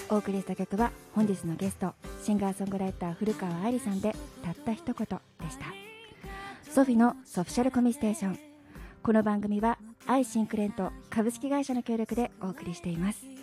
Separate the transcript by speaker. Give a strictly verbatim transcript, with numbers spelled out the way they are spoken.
Speaker 1: お送りした曲は本日のゲストシンガーソングライター古川愛理さんでたった一言でした。ソフィのソフィシャルコミステーション。この番組はアイシンクレント株式会社の協力でお送りしています。